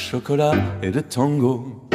chocolat et de tango.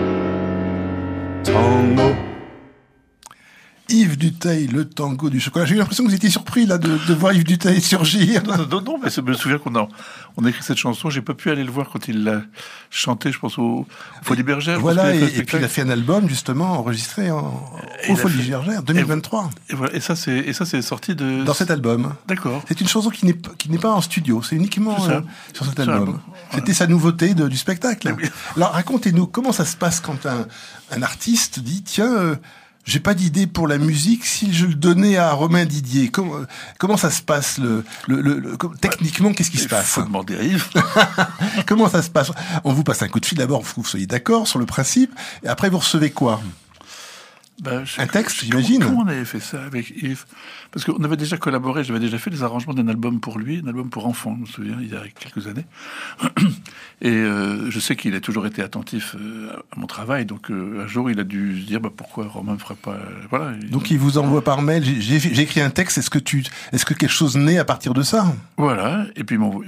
Tango. Yves Dutheil, le tango du chocolat. J'ai eu l'impression que vous étiez surpris là de voir Yves Dutheil surgir. Non, mais je me souviens qu'on a écrit cette chanson. J'ai pas pu aller le voir quand il l'a chanté, je pense, au Folies Bergère. Voilà, et puis il a fait un album justement enregistré au Folies Bergère 2023. Et voilà, et ça c'est sorti dans cet album. D'accord. C'est une chanson qui n'est pas en studio, c'est uniquement sur cet album. C'était sa nouveauté du spectacle. Alors racontez-nous comment ça se passe quand un artiste dit tiens. J'ai pas d'idée pour la musique. Si je le donnais à Romain Didier, comment ça se passe techniquement, qu'est-ce qui se passe? Faut demander à Yves. Comment ça se passe? On vous passe un coup de fil d'abord, faut que vous soyez d'accord sur le principe, et après vous recevez quoi? Un texte, j'imagine. Comment on avait fait ça avec Yves? Parce qu'on avait déjà collaboré, j'avais déjà fait les arrangements d'un album pour lui, un album pour enfants, je me souviens, il y a quelques années. Et je sais qu'il a toujours été attentif à mon travail, donc un jour il a dû se dire pourquoi Romain ne ferait pas... Voilà. Donc il vous envoie par mail, j'ai écrit un texte, est-ce que quelque chose naît à partir de ça? Voilà, et puis il m'envoie...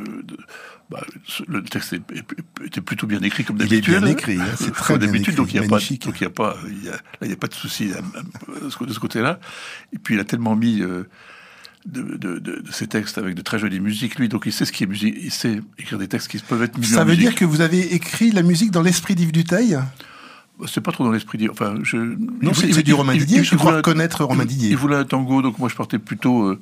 le texte était plutôt bien écrit comme d'habitude. Il est bien écrit, c'est très bien écrit, donc il n'y magnifique. a pas de souci de ce côté-là. Et puis il a tellement mis de ces textes avec de très jolies musiques, lui, donc il sait ce qui est musique, il sait écrire des textes qui peuvent être mis en musique. Ça veut dire que vous avez écrit la musique dans l'esprit d'Yves Dutheil? C'est pas trop dans l'esprit d'Yves. Enfin, non, c'est du Romain Didier. Je crois connaître Romain Didier. Il voulait un tango, donc moi je partais plutôt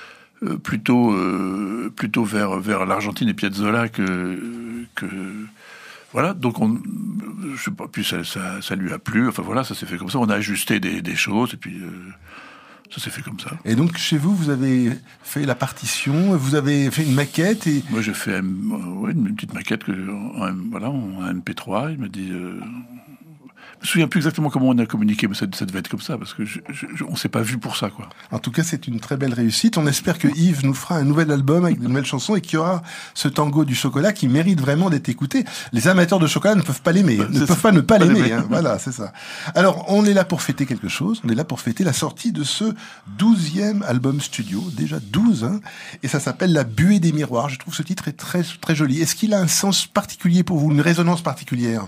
vers l'Argentine et Piazzolla que voilà. Donc je sais pas, puis ça lui a plu. Enfin voilà, ça s'est fait comme ça. On a ajusté des choses et puis ça s'est fait comme ça. Et donc chez vous avez fait la partition, vous avez fait une maquette et moi j'ai fait une petite maquette en MP3. Il m'a dit. Je me souviens plus exactement comment on a communiqué, mais ça devait être comme ça, parce que on s'est pas vu pour ça, quoi. En tout cas, c'est une très belle réussite. On espère que Yves nous fera un nouvel album avec de nouvelles chansons et qu'il y aura ce tango du chocolat qui mérite vraiment d'être écouté. Les amateurs de chocolat ne peuvent pas l'aimer, ne peuvent pas ne pas l'aimer. Voilà, c'est ça. Alors, on est là pour fêter quelque chose. On est là pour fêter la sortie de ce 12e album studio, déjà 12, et ça s'appelle La Buée des Miroirs. Je trouve ce titre est très, très joli. Est-ce qu'il a un sens particulier pour vous, une résonance particulière?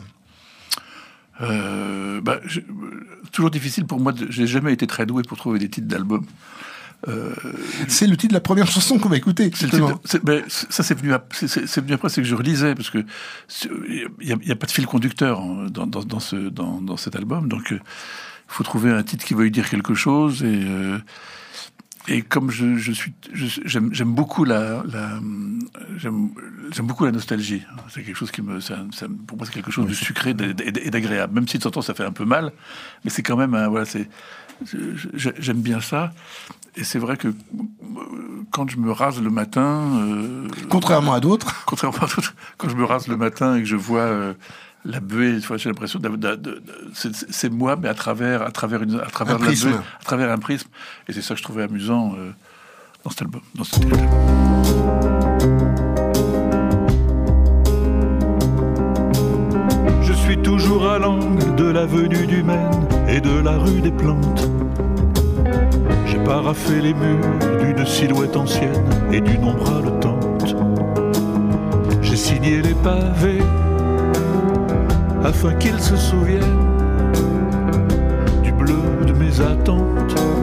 Toujours difficile pour moi. J'ai jamais été très doué pour trouver des titres d'albums. C'est le titre de la première chanson qu'on va écouter. Ça c'est venu après, c'est que je relisais parce que il y a pas de fil conducteur dans cet album, donc il faut trouver un titre qui veuille dire quelque chose et comme j'aime beaucoup j'aime beaucoup la nostalgie. C'est quelque chose pour moi c'est quelque chose de sucré et d'agréable. Même si de temps en temps ça fait un peu mal, mais c'est quand même j'aime bien ça. Et c'est vrai que quand je me rase le matin, contrairement à d'autres, quand je me rase le matin et que je vois la buée, j'ai l'impression c'est moi, mais à travers la buée, à travers un prisme. Et c'est ça que je trouvais amusant dans cet album, dans ce titre. Je suis toujours à l'angle de l'avenue du Maine et de la rue des Plantes. J'ai paraffé les murs d'une silhouette ancienne et d'une ombre haletante. J'ai signé les pavés afin qu'ils se souviennent du bleu de mes attentes.